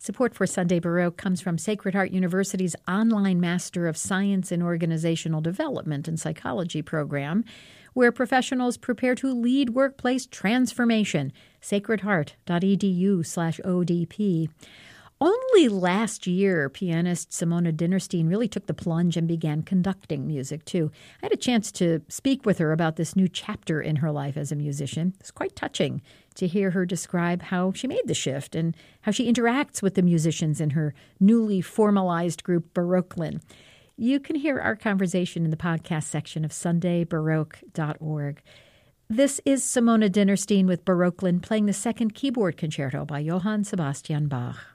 Support for Sunday Baroque comes from Sacred Heart University's online Master of Science in Organizational Development and Psychology program, where professionals prepare to lead workplace transformation. sacredheart.edu/ODP. Only last year, pianist Simona Dinnerstein really took the plunge and began conducting music, too. I had a chance to speak with her about this new chapter in her life as a musician. It's quite touching to hear her describe how she made the shift and how she interacts with the musicians in her newly formalized group, Baroquelin. You can hear our conversation in the podcast section of sundaybaroque.org. This is Simona Dinnerstein with Baroquelin playing the second keyboard concerto by Johann Sebastian Bach.